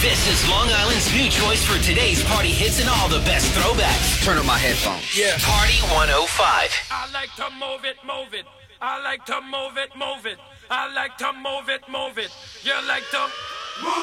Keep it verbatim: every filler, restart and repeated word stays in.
This is Long Island's new choice for today's party hits and all the best throwbacks. Turn up my headphones. Yeah. Party one oh five. I like to move it, move it. I like to move it, move it. I like to move it, move it. You like to move